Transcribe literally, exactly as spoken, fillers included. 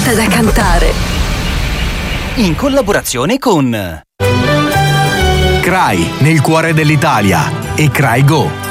fatta da cantare. In collaborazione con Crai, nel cuore dell'Italia, e Crai Go.